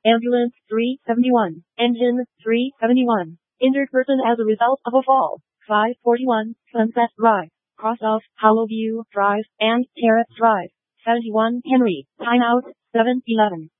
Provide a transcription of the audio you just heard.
Ambulance 371. Engine 371. Injured person as a result of a fall. 541 Sunset Drive. Cross off Hollowview Drive and Terrace Drive. 71 Henry. Time out 7:11.